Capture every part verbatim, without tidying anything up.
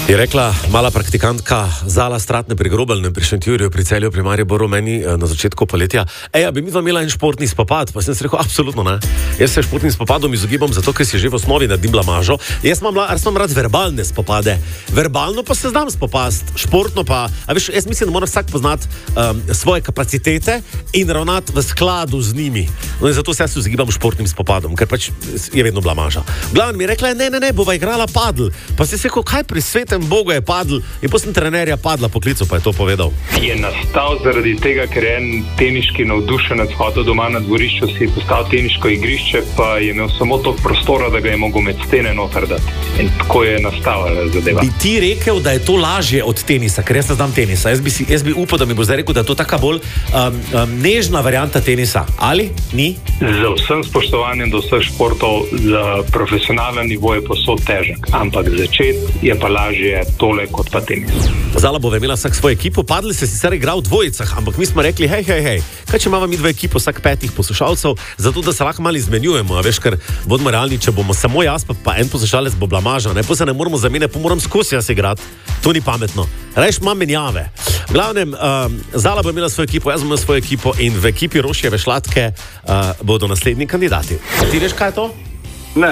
Je rekla mala praktikantka Zala Stratne pri Grobelnem, pri Šentjurju, pri Celju, pri Mariboru meni na začetku poletja. Ej, bi mi dva imela en športni spopad? Pa sem si rekel, absolutno ne. Jaz se športnim spopadom izogibam zato, ker si že v osnovi naredim blamažo. Jaz imam, jaz imam rad verbalne spopade. Verbalno pa se znam spopast, športno pa, a veš, jaz mislim, da mora vsak poznati um, svoje kapacitete in ravnati v skladu z njimi. No in zato se jaz izogibam športnim spopadom, ker pač je vedno blamaža. Glavno mi je rekla, ne, ne, ne, bova igrala padl. Pa si se rekel, kaj pri svetem Bogu je padl, in potem trenerja padla po klicu, pa je to povedal. Je nastal zaradi tega, ker je en teniški navdušenec hotel doma na dvorišču, si je postal teniško igrišče, pa je imel samo toliko prostora, da ga je mogel med stene noter dati. In tako je nastala zadeva. Bi ti rekel, da je to lažje od tenisa, ker jaz ne znam tenisa. Jaz bi, si, jaz bi upal, da mi bo zdaj rekel, da je to taka bolj um, um, nežna varianta tenisa. Ali? Ni? Za vsem spoštovanjem do vseh športov, za profesionalen nivo je posod težek. Ampak začeti je pa lažje je tole kot pa tenis. Zala bo imela vsak svojo ekipo, padli se sicer igral v dvojicah, ampak mi smo rekli, hej, hej, hej, kaj če imamo mi dve ekipo, vsak petih poslušalcev, zato da se lahko malo izmenjujemo, a veš, ker bodimo realni, če bomo samo jaz, pa, pa en poslušalec bo blamaža, ne, pa se ne moramo zamenjati, pa moram skozi jaz igrati, to ni pametno. Reš, imam menjave. V glavnem, um, Zala bo imela svojo ekipo, jaz bom imel svojo ekipo in v ekipi Rošjeve Šlatke uh, bodo naslednji kandidati. Ti veš, kaj je to? Ne.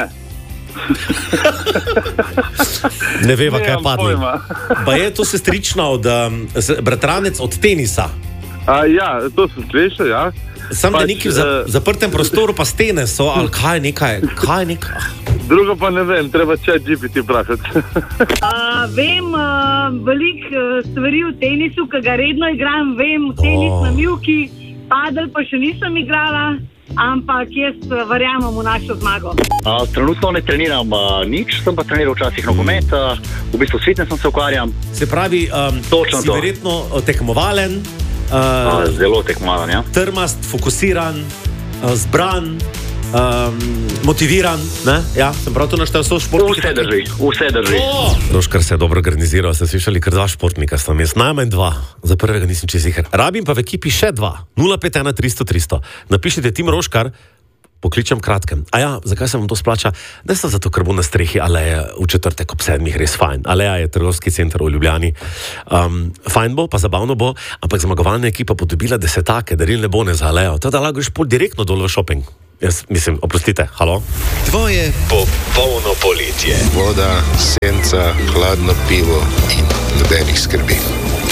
Ne veva, kaj je padlo. Pa je to sestrična od um, bratranec od tenisa. A, ja, to sem slišal, ja. Sam da neki v za, zaprtem prostoru pa stene so, ali kaj je nekaj, kaj je nekaj. Drugo pa ne vem, treba chat G P T vprašati. uh, vem uh, veliko uh, stvari v tenisu, ki ga redno igram, vem tenis oh. na mivki, padel pa še nisem igrala. Ampak jaz verjamem v našo zmago. A, trenutno ne treniram a, nič, sem pa treniral včasih nogomet, a, v bistvu s fitnessom se ukvarjam. Se pravi, um, si to. Verjetno tekmovalen, uh, a, zelo tekmovalen, ja. Trmast, fokusiran, uh, zbran, um, motiviran, ne? Ja, sem prav to naštel so športniki. Vse drži, vse drži. Oh! Roškar se je dobro organiziral, ste slišali, ker dva športnika sta jaz, najmanj dva, za prvega nisem čez ziher. Rabim pa v ekipi še dva, nula pet ena tristo tristo. Napišite Tim Roškar, pokličem kratkem. A ja, zakaj se vam to splača? Ne sta zato, ker bo na strehi Aleja v četrtek ob sedmih res fajn. Aleja je trgovski center v Ljubljani. Um, fajn bo, pa zabavno bo, ampak zmagovalna ekipa bo dobila desetake, darilne bone za Alejo. Teda lahko greš pol direktno dol v shopping. Jaz mislim, oprostite, halo? Tvoje popolno poletje. Voda, senca, hladno pivo in nobenih skrbi.